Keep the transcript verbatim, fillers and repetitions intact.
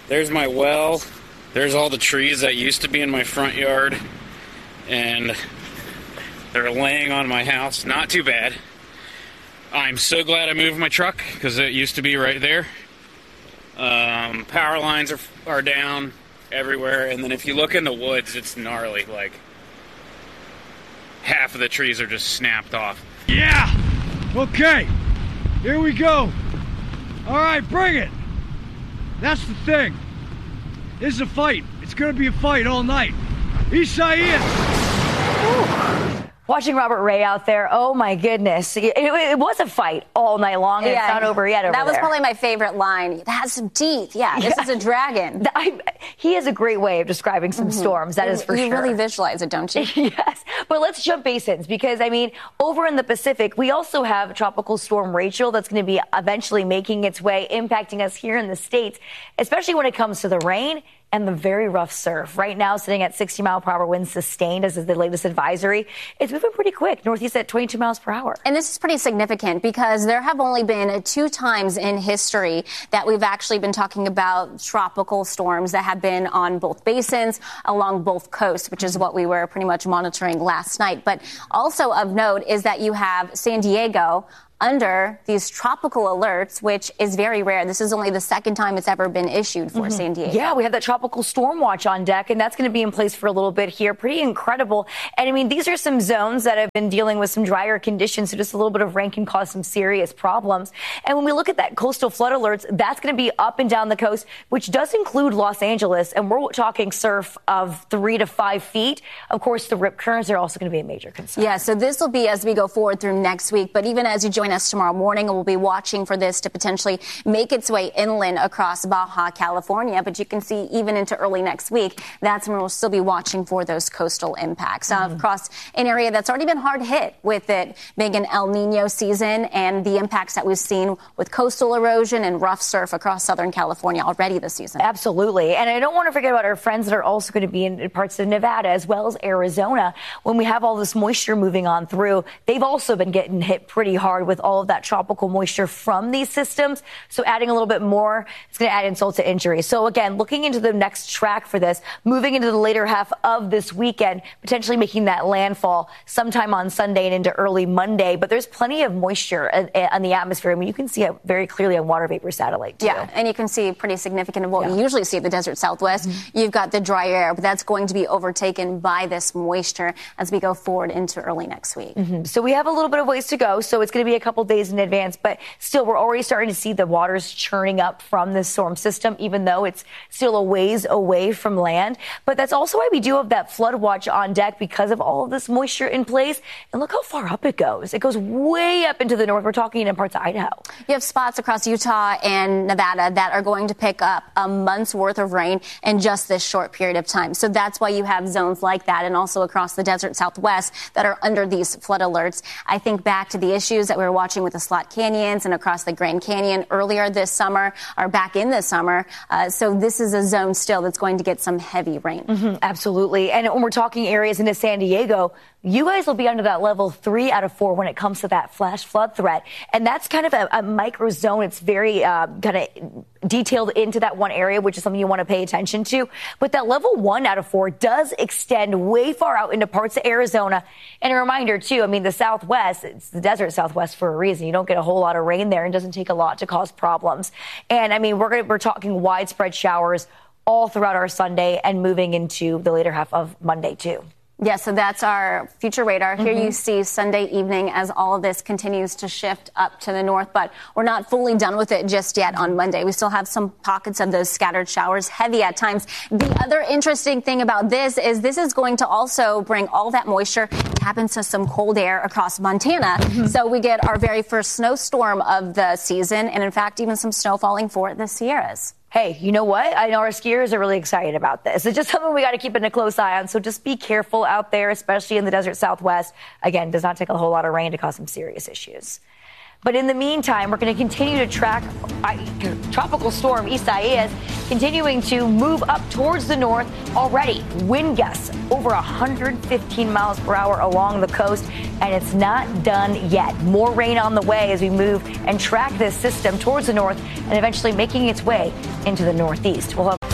There's my well. There's all the trees that used to be in my front yard. And they're laying on my house. Not too bad. I'm so glad I moved my truck because it used to be right there. Um, power lines are, are down everywhere. And then if you look in the woods, it's gnarly. Like, half of the trees are just snapped off. Yeah! Okay. Here we go. All right, bring it. That's the thing. This is a fight. It's going to be a fight all night. Isaias. Watching Robert Ray out there, oh my goodness. It, it, it was a fight all night long, and yeah, it's not over yet over That was there. probably my favorite line. That has some teeth. Yeah, this yeah. is a dragon. I, he has a great way of describing some mm-hmm. storms, that you, is for you sure. You really visualize it, don't you? Yes, but let's jump basins because, I mean, over in the Pacific, we also have Tropical Storm Rachel that's going to be eventually making its way, impacting us here in the States, especially when it comes to the rain and the very rough surf. Right now, sitting at sixty mile per hour winds sustained, as is the latest advisory. It's moving pretty quick, northeast at twenty-two miles per hour. And this is pretty significant because there have only been two times in history that we've actually been talking about tropical storms that have been on both basins along both coasts, which is what we were pretty much monitoring last night. But also of note is that you have San Diego under these tropical alerts, which is very rare. This is only the second time it's ever been issued for mm-hmm. San Diego. Yeah, we have that tropical storm watch on deck, and that's going to be in place for a little bit here. Pretty incredible. And I mean, these are some zones that have been dealing with some drier conditions, so just a little bit of rain can cause some serious problems. And when we look at that coastal flood alerts, that's going to be up and down the coast, which does include Los Angeles, and we're talking surf of three to five feet. Of course, the rip currents are also going to be a major concern. Yeah, so this will be as we go forward through next week, but even as you join us tomorrow morning, we'll be watching for this to potentially make its way inland across Baja California. But you can see even into early next week, that's when we'll still be watching for those coastal impacts mm-hmm. uh, across an area that's already been hard hit with it being an El Nino season and the impacts that we've seen with coastal erosion and rough surf across Southern California already this season. Absolutely. And I don't want to forget about our friends that are also going to be in parts of Nevada as well as Arizona. When we have all this moisture moving on through, they've also been getting hit pretty hard with all of that tropical moisture from these systems. So adding a little bit more, it's going to add insult to injury. So again, looking into the next track for this, moving into the later half of this weekend, potentially making that landfall sometime on Sunday and into early Monday. But there's plenty of moisture in the atmosphere. I mean, you can see it very clearly on water vapor satellite, too. Yeah, and you can see pretty significant of what yeah. we usually see in the desert Southwest. Mm-hmm. You've got the dry air, but that's going to be overtaken by this moisture as we go forward into early next week. Mm-hmm. So we have a little bit of ways to go. So it's going to be a couple days in advance, but still we're already starting to see the waters churning up from this storm system, even though it's still a ways away from land. But that's also why we do have that flood watch on deck, because of all of this moisture in place. And look how far up it goes. It goes way up into the north. We're talking in parts of Idaho. You have spots across Utah and Nevada that are going to pick up a month's worth of rain in just this short period of time. So that's why you have zones like that, and also across the desert Southwest that are under these flood alerts. I think back to the issues that we were watching with the Slot Canyons and across the Grand Canyon earlier this summer, or back in this summer. Uh, so this is a zone still that's going to get some heavy rain. Mm-hmm, absolutely. And when we're talking areas into San Diego, you guys will be under that level three out of four when it comes to that flash flood threat. And that's kind of a, a micro zone. It's very uh, kind of detailed into that one area, which is something you want to pay attention to. But that level one out of four does extend way far out into parts of Arizona. And a reminder, too, I mean, the Southwest, it's the desert Southwest for a reason. You don't get a whole lot of rain there, and it doesn't take a lot to cause problems. And, I mean, we're gonna, we're talking widespread showers all throughout our Sunday and moving into the later half of Monday, too. Yeah, so that's our future radar. Here mm-hmm. you see Sunday evening as all of this continues to shift up to the north, but we're not fully done with it just yet on Monday. We still have some pockets of those scattered showers, heavy at times. The other interesting thing about this is this is going to also bring all that moisture, tap into some cold air across Montana. Mm-hmm. So we get our very first snowstorm of the season, and in fact, even some snow falling for the Sierras. Hey, you know what? I know our skiers are really excited about this. It's just something we got to keep in a close eye on. So just be careful out there, especially in the desert Southwest. Again, does not take a whole lot of rain to cause some serious issues. But in the meantime, we're going to continue to track uh, Tropical Storm Isaias. continuing to move up towards the north. Already, wind gusts over one hundred fifteen miles per hour along the coast, and it's not done yet. More rain on the way as we move and track this system towards the north and eventually making its way into the northeast. We'll have